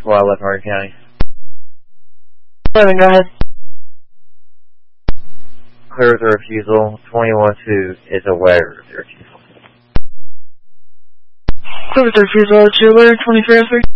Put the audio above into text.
Wildlife, Hardin County. 11, go ahead. Clear with the refusal. 21-2 is aware of the refusal. Clear with the refusal to alert 2303.